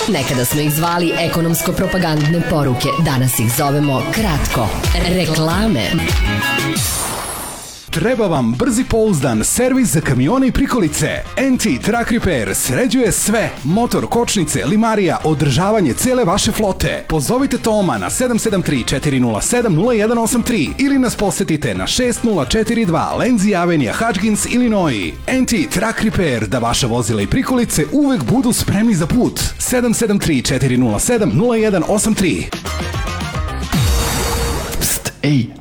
Nekada smo ih zvali ekonomsko-propagandne poruke, danas ih zovemo kratko reklame. Treba vam brzi pouzdan servis za kamione i prikolice. NT Truck Repair sređuje sve. Motor, kočnice, limarija, održavanje cele vaše flote. Pozovite Toma na 773-407-0183 ili nas posetite na 6042 Lenzi Avenija, Hutchins, Illinois. NT Truck Repair, da vaša vozila i prikolice uvek budu spremni za put. 773-407-0183. Pst, ej,